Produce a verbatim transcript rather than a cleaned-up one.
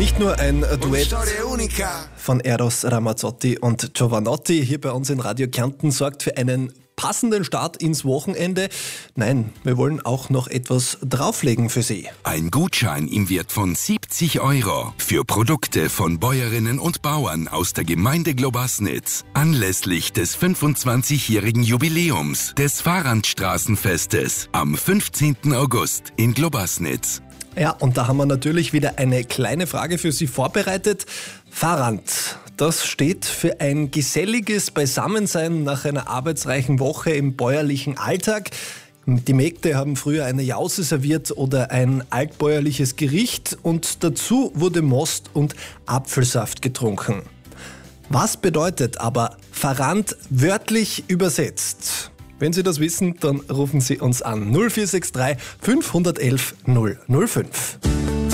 Nicht nur ein Duett von Eros Ramazzotti und Giovanotti hier bei uns in Radio Kärnten sorgt für einen passenden Start ins Wochenende. Nein, wir wollen auch noch etwas drauflegen für Sie. Ein Gutschein im Wert von siebzig Euro für Produkte von Bäuerinnen und Bauern aus der Gemeinde Globasnitz anlässlich des fünfundzwanzigjährigen Jubiläums des Fahrradstraßenfestes am fünfzehnten August in Globasnitz. Ja, und da haben wir natürlich wieder eine kleine Frage für Sie vorbereitet. Fahrrad, das steht für ein geselliges Beisammensein nach einer arbeitsreichen Woche im bäuerlichen Alltag. Die Mägde haben früher eine Jause serviert oder ein altbäuerliches Gericht und dazu wurde Most und Apfelsaft getrunken. Was bedeutet aber Farrand wörtlich übersetzt? Wenn Sie das wissen, dann rufen Sie uns an null vier sechs drei fünf eins eins null null fünf.